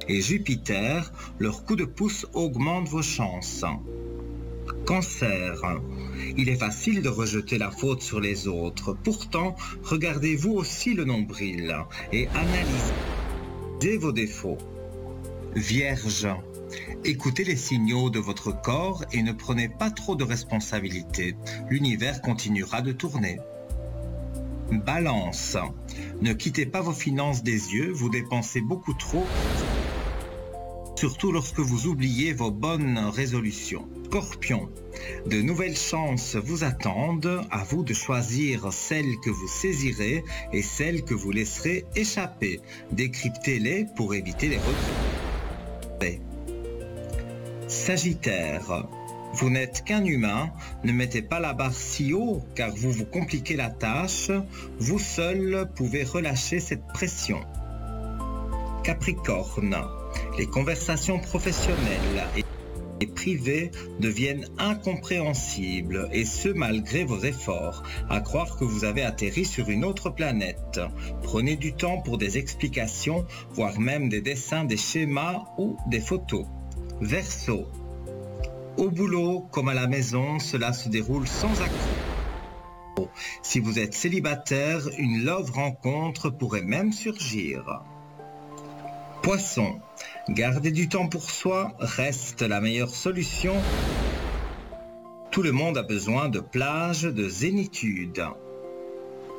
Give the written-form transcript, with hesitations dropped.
Et Jupiter, leur coup de pouce augmente vos chances. Cancer. Il est facile de rejeter la faute sur les autres. Pourtant, regardez-vous aussi le nombril et analysez vos défauts. Vierge. Écoutez les signaux de votre corps et ne prenez pas trop de responsabilités. L'univers continuera de tourner. Balance. Ne quittez pas vos finances des yeux, vous dépensez beaucoup trop, surtout lorsque vous oubliez vos bonnes résolutions. Scorpion. De nouvelles chances vous attendent, à vous de choisir celles que vous saisirez et celles que vous laisserez échapper. Décryptez-les pour éviter les regrets. Sagittaire. Vous n'êtes qu'un humain, ne mettez pas la barre si haut car vous vous compliquez la tâche, vous seul pouvez relâcher cette pression. Capricorne. Les conversations professionnelles et privées deviennent incompréhensibles et ce malgré vos efforts, à croire que vous avez atterri sur une autre planète. Prenez du temps pour des explications, voire même des dessins, des schémas ou des photos. Verseau. Au boulot comme à la maison, cela se déroule sans accroc. Si vous êtes célibataire, une love rencontre pourrait même surgir. Poisson. Garder du temps pour soi reste la meilleure solution. Tout le monde a besoin de plage, de zénitude.